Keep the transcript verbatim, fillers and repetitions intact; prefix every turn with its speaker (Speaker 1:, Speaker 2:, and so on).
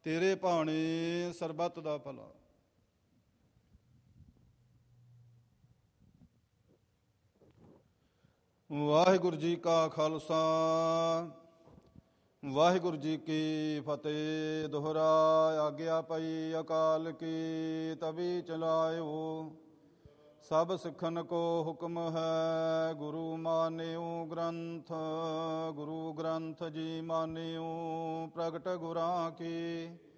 Speaker 1: ਤੇਰੇ ਭਾਣੇ ਸਰਬੱਤ ਦਾ ਭਲਾ। ਵਾਹਿਗੁਰੂ ਜੀ ਕਾ ਖਾਲਸਾ ਵਾਹਿਗੁਰੂ ਜੀ ਕੀ ਫਤਿਹ। ਦੋਹਰਾ ਆਗਿਆ ਪਈ ਅਕਾਲ ਕੀ ਤਵੀ ਚਲਾਇਓ। ਸਭ ਸਿੱਖਨ ਕੋ ਹੁਕਮ ਹੈ ਗੁਰੂ ਮਾਨਿਓ ਗ੍ਰੰਥ। ਗੁਰੂ ਗ੍ਰੰਥ ਜੀ ਮਾਨਿਓ ਪ੍ਰਗਟ ਗੁਰਾਂ ਕੀ